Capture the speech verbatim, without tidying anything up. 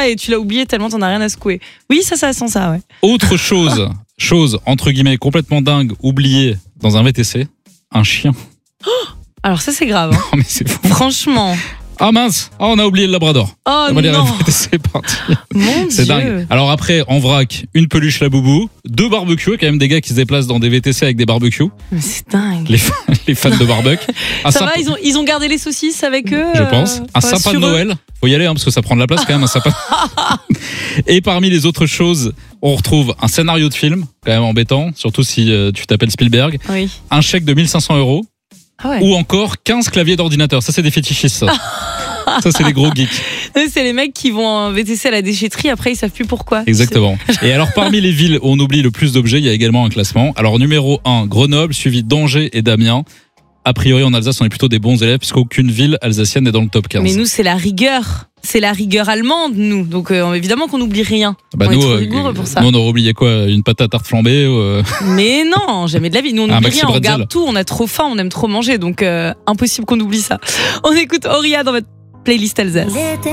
ça et tu l'as oublié tellement t'en as rien à secouer. Oui, ça, ça sent ça, ouais. Autre chose, chose entre guillemets complètement dingue, oubliée dans un V T C, un chien. Oh, alors ça, c'est grave. Hein. Non, mais c'est fou. Franchement. Ah mince, ah, on a oublié le labrador. Oh On va dire non. V T C, c'est parti. Mon C'est Dieu. dingue. Alors après, en vrac, une peluche laboubou, deux barbecues, quand même des gars qui se déplacent dans des V T C avec des barbecues. Mais c'est dingue. Les, fans, les fans de barbecue. Un Ça sapin- va, ils ont, ils ont gardé les saucisses avec eux. Je pense. Un euh, sapin de sur eux. Noël. Faut y aller, hein, parce que ça prend de la place quand même, un sapin. Et parmi les autres choses, on retrouve un scénario de film, quand même embêtant, surtout si euh, tu t'appelles Spielberg. Oui. Un chèque de mille cinq cents euros. Ah ouais. Ou encore quinze claviers d'ordinateur. Ça, c'est des fétichistes, ça. Ça, c'est des gros geeks. C'est les mecs qui vont en V T C à la déchetterie, après ils savent plus pourquoi. Exactement. Et alors, parmi les villes où on oublie le plus d'objets, il y a également un classement. Alors, numéro un, Grenoble, suivi d'Angers et d'Amiens. A priori, en Alsace, on est plutôt des bons élèves, puisqu'aucune ville alsacienne n'est dans le top quinze. Mais nous, c'est la rigueur. C'est la rigueur allemande, nous. Donc, euh, évidemment qu'on n'oublie rien. Bah on nous, est trop euh, rigoureux pour ça. nous, on aurait oublié quoi? Une pâte à tarte flambée ou euh... Mais non, jamais de la vie. Nous, on Un n'oublie maxi rien. On bretzel. regarde tout. On a trop faim. On aime trop manger. Donc, euh, impossible qu'on oublie ça. On écoute Auria dans votre playlist Alsace.